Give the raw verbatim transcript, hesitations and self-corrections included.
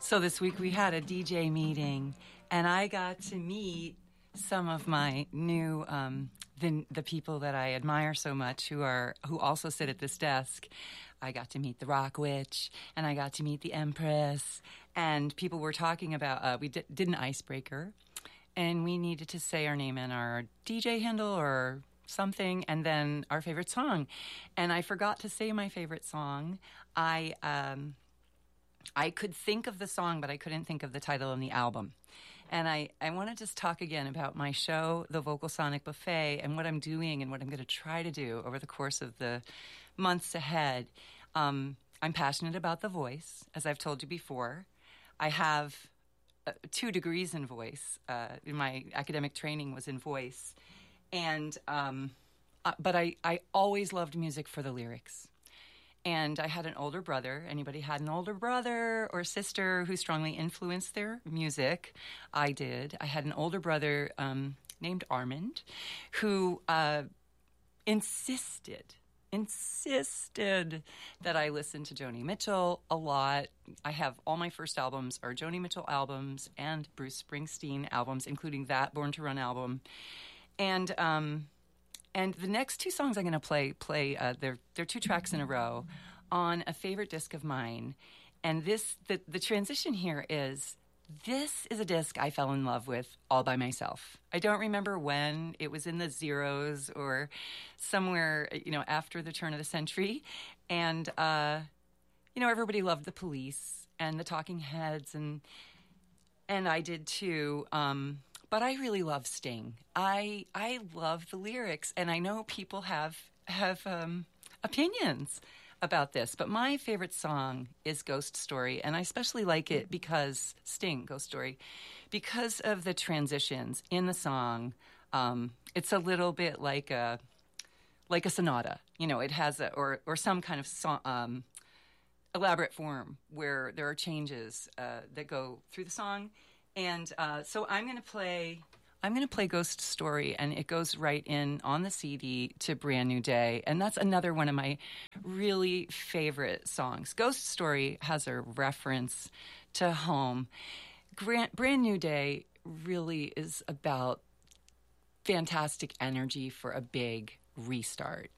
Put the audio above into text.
So this week we had a D J meeting, and I got to meet some of my new um, the the people that I admire so much, who are who also sit at this desk. I got to meet the Rock Witch, and I got to meet the Empress, and people were talking about. Uh, we did, did an icebreaker, and we needed to say our name and our D J handle or something, and then our favorite song. And I forgot to say my favorite song. I. Um, I could think of the song, but I couldn't think of the title of the album. And I, I want to just talk again about my show, The Vocal Sonic Buffet, and what I'm doing and what I'm going to try to do over the course of the months ahead. Um, I'm passionate about the voice, as I've told you before. I have uh, two degrees in voice. Uh, my academic training was in voice. And um, uh, but I, I always loved music for the lyrics. And I had an older brother. Anybody had an older brother or sister who strongly influenced their music? I did. I had an older brother um, named Armand who uh, insisted, insisted that I listen to Joni Mitchell a lot. I have all my first albums are Joni Mitchell albums and Bruce Springsteen albums, including that Born to Run album. And... Um, And the next two songs I'm going to play, play uh, they're, they're two tracks in a row on a favorite disc of mine. And this, the, the transition here is, this is a disc I fell in love with all by myself. I don't remember when. It was in the zeros or somewhere, you know, after the turn of the century. And, uh, you know, everybody loved the Police and the Talking Heads, and and I did too. Um But I really love Sting. I I love the lyrics, and I know people have have um, opinions about this. But my favorite song is Ghost Story, and I especially like it because Sting, Ghost Story, because of the transitions in the song. Um, it's a little bit like a like a sonata. You know, it has a or or some kind of song, um, elaborate form where there are changes uh, that go through the song. And uh, so I'm going to play. I'm going to play Ghost Story, and it goes right in on the C D to Brand New Day, and that's another one of my really favorite songs. Ghost Story has a reference to home. Grant, Brand New Day really is about fantastic energy for a big restart.